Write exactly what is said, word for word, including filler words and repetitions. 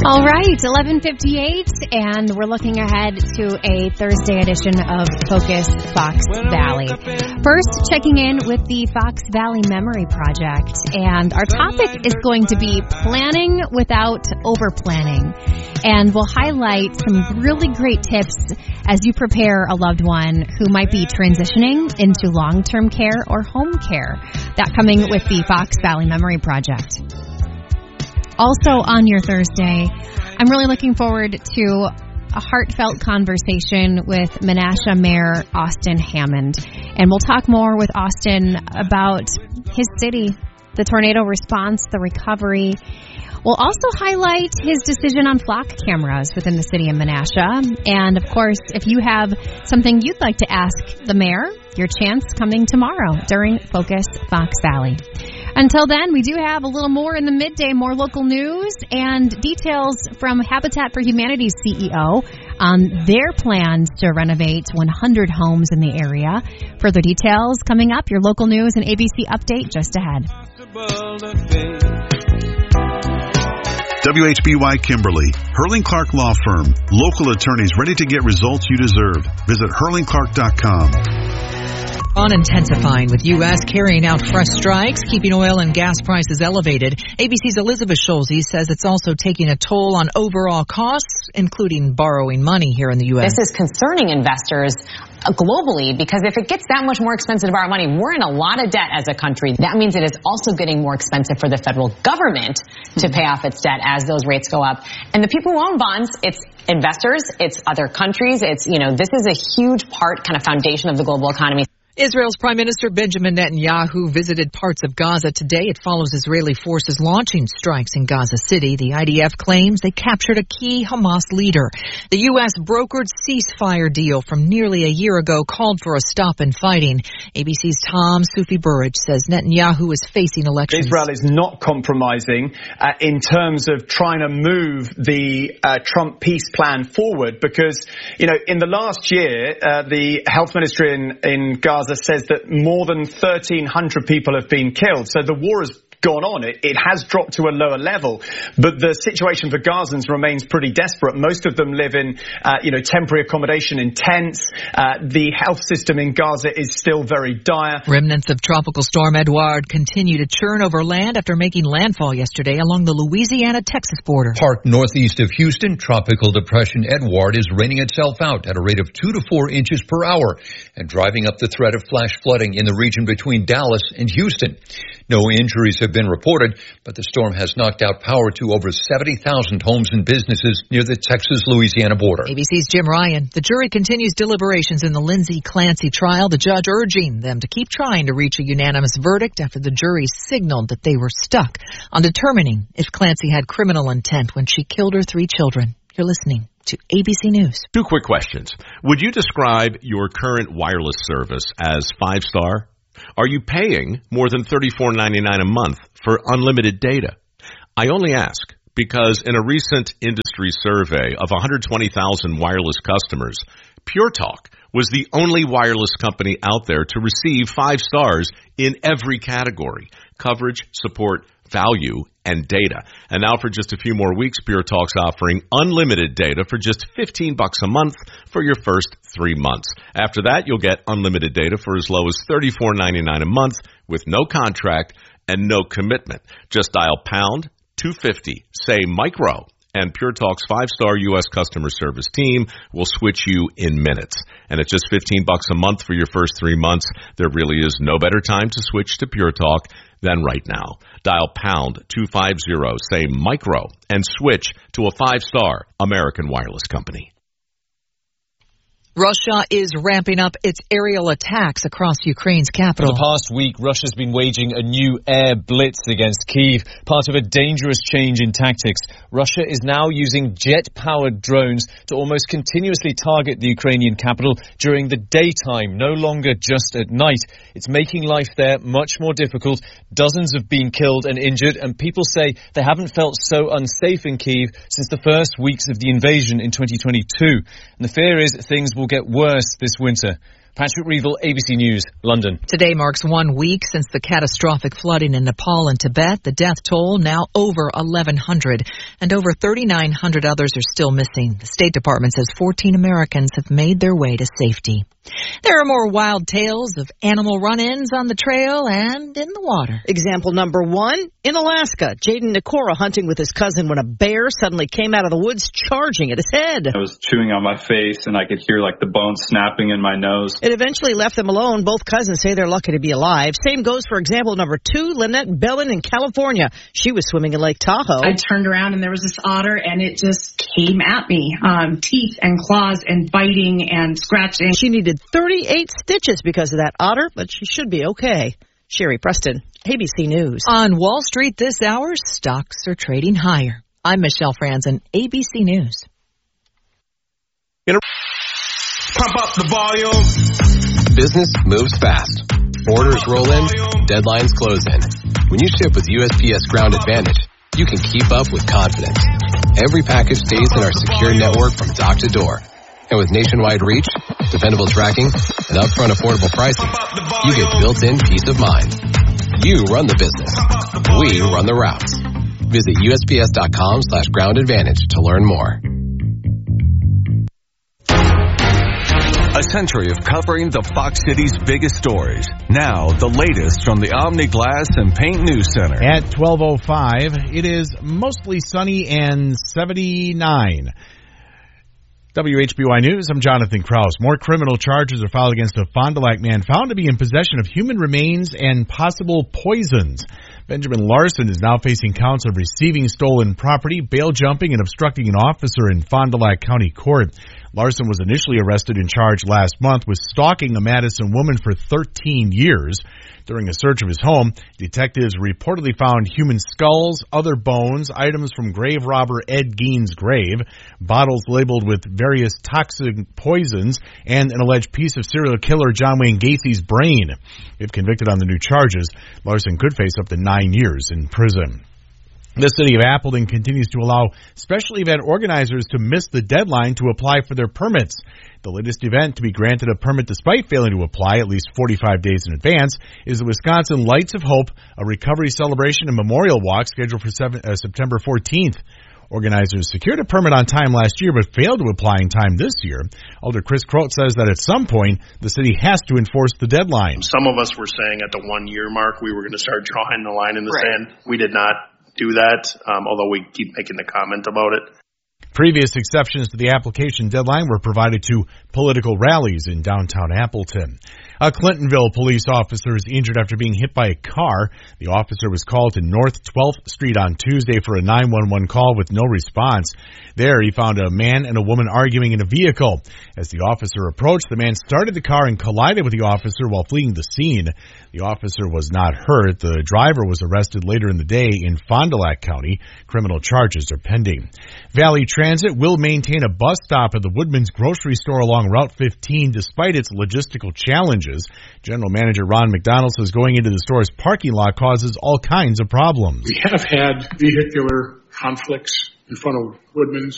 All right, eleven fifty-eight, and we're looking ahead to a Thursday edition of Focus Fox Valley. First, checking in with the Fox Valley Memory Project, and our topic is going to be planning without over-planning. And we'll highlight some really great tips as you prepare a loved one who might be transitioning into long-term care or home care. That coming with the Fox Valley Memory Project. Also on your Thursday, I'm really looking forward to a heartfelt conversation with Menasha Mayor Austin Hammond. And we'll talk more with Austin about his city, the tornado response, the recovery. We'll also highlight his decision on flock cameras within the city of Menasha. And, of course, if you have something you'd like to ask the mayor, your chance coming tomorrow during Focus Fox Valley. Until then, we do have a little more in the midday, more local news and details from Habitat for Humanity's C E O on their plans to renovate one hundred homes in the area. Further details coming up, your local news and A B C update just ahead. W H B Y Kimberly, Hurling Clark Law Firm. Local attorneys ready to get results you deserve. Visit hurling clark dot com. On intensifying with U S carrying out fresh strikes, keeping oil and gas prices elevated. A B C's Elizabeth Schulze says it's also taking a toll on overall costs, including borrowing money here in the U S. This is concerning investors globally because if it gets that much more expensive to borrow money, we're in a lot of debt as a country. That means it is also getting more expensive for the federal government to pay off its debt as those rates go up. And the people who own bonds, it's investors, it's other countries, it's, you know, this is a huge part, kind of foundation of the global economy. Israel's Prime Minister Benjamin Netanyahu visited parts of Gaza today. It follows Israeli forces launching strikes in Gaza City. The I D F claims they captured a key Hamas leader. The U S brokered ceasefire deal from nearly a year ago called for a stop in fighting. A B C's Tom Sufi Burridge says Netanyahu is facing elections. Israel is not compromising uh, in terms of trying to move the uh, Trump peace plan forward because, you know, in the last year, uh, the health ministry in, in Gaza says that more than thirteen hundred people have been killed. So the war has gone on. It, it has dropped to a lower level, but the situation for Gazans remains pretty desperate. Most of them live in, uh, you know, temporary accommodation in tents. Uh, the health system in Gaza is still very dire. Remnants of Tropical Storm Edouard continue to churn over land after making landfall yesterday along the Louisiana-Texas border. Parked northeast of Houston, Tropical Depression Edouard is raining itself out at a rate of two to four inches per hour and driving up the threat of flash flooding in the region between Dallas and Houston. No injuries have been reported, but the storm has knocked out power to over seventy thousand homes and businesses near the Texas-Louisiana border. A B C's Jim Ryan. The jury continues deliberations in the Lindsay Clancy trial, the judge urging them to keep trying to reach a unanimous verdict after the jury signaled that they were stuck on determining if Clancy had criminal intent when she killed her three children. You're listening to A B C News. Two quick questions. Would you describe your current wireless service as five-star? Are you paying more than thirty-four ninety-nine a month for unlimited data? I only ask because in a recent industry survey of one hundred twenty thousand wireless customers, Pure Talk was the only wireless company out there to receive five stars in every category: coverage, support, value, and data. And now for just a few more weeks, Pure Talk's offering unlimited data for just fifteen bucks a month for your first three months. After that, you'll get unlimited data for as low as thirty-four ninety-nine a month with no contract and no commitment. Just dial pound two fifty, say micro, and Pure Talk's five-star U S customer service team will switch you in minutes. And at just fifteen bucks a month for your first three months, there really is no better time to switch to Pure Talk than right now. Dial pound two fifty, say micro, and switch to a five-star American wireless company. Russia is ramping up its aerial attacks across Ukraine's capital. For the past week, Russia's been waging a new air blitz against Kyiv, part of a dangerous change in tactics. Russia is now using jet-powered drones to almost continuously target the Ukrainian capital during the daytime, no longer just at night. It's making life there much more difficult. Dozens have been killed and injured, and people say they haven't felt so unsafe in Kyiv since the first weeks of the invasion in twenty twenty-two. And the fear is things will get worse this winter. Patrick Reevell, A B C News, London. Today marks one week since the catastrophic flooding in Nepal and Tibet. The death toll now over eleven hundred. and over thirty-nine hundred others are still missing. The State Department says fourteen Americans have made their way to safety. There are more wild tales of animal run-ins on the trail and in the water. Example number one, in Alaska, Jaden Nikora hunting with his cousin when a bear suddenly came out of the woods charging at his head. I was chewing on my face and I could hear like the bones snapping in my nose. It eventually left them alone. Both cousins say they're lucky to be alive. Same goes for example number two, Lynette Bellin in California. She was swimming in Lake Tahoe. I turned around and there was this otter and it just came at me. Um, teeth and claws and biting and scratching. She needed thirty-eight stitches because of that otter, but she should be okay. Sherry Preston, A B C News. On Wall Street this hour, stocks are trading higher. I'm Michelle Franzen, A B C News. Pump up the volume. Business moves fast. Orders roll in, deadlines close in. When you ship with U S P S Ground Advantage, you can keep up with confidence. Every package stays in our secure network from dock to door. And with nationwide reach, dependable tracking, and upfront affordable pricing, you get built-in peace of mind. You run the business. We run the routes. Visit U S P S dot com slash ground advantage to learn more. A century of covering the Fox City's biggest stories. Now, the latest from the Omni Glass and Paint News Center. At twelve oh five, it is mostly sunny and seventy-nine. W H B Y News, I'm Jonathan Krause. More criminal charges are filed against a Fond du Lac man found to be in possession of human remains and possible poisons. Benjamin Larson is now facing counts of receiving stolen property, bail jumping, and obstructing an officer in Fond du Lac County Court. Larson was initially arrested and charged last month with stalking a Madison woman for thirteen years. During a search of his home, detectives reportedly found human skulls, other bones, items from grave robber Ed Gein's grave, bottles labeled with various toxic poisons, and an alleged piece of serial killer John Wayne Gacy's brain. If convicted on the new charges, Larson could face up to nine years in prison. The city of Appleton continues to allow special event organizers to miss the deadline to apply for their permits. The latest event to be granted a permit despite failing to apply at least forty-five days in advance is the Wisconsin Lights of Hope, a recovery celebration and memorial walk scheduled for seven, uh, September fourteenth. Organizers secured a permit on time last year but failed to apply in time this year. Alder Chris Croat says that at some point the city has to enforce the deadline. Some of us were saying at the one-year mark we were going to start drawing the line in the right. sand. We did not do that, um, although we keep making the comment about it. Previous exceptions to the application deadline were provided to political rallies in downtown Appleton. A Clintonville police officer is injured after being hit by a car. The officer was called to North twelfth Street on Tuesday for a nine one one call with no response. There, he found a man and a woman arguing in a vehicle. As the officer approached, the man started the car and collided with the officer while fleeing the scene. The officer was not hurt. The driver was arrested later in the day in Fond du Lac County. Criminal charges are pending. Valley Transit will maintain a bus stop at the Woodman's grocery store along Route fifteen despite its logistical challenges. General Manager Ron McDonald says going into the store's parking lot causes all kinds of problems. We have had vehicular conflicts in front of Woodman's